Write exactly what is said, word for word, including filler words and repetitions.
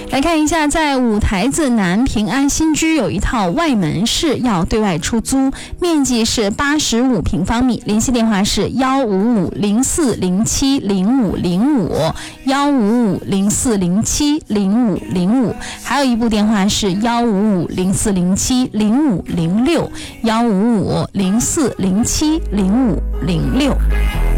来看一下，在五台子南平安新居有一套外门式要对外出租，面积是八十五平方米，联系电话是幺五五零四零七零五零五幺五五零四零七零五零五，还有一部电话是幺五五零四零七零五零六幺五五零四零七零五零六。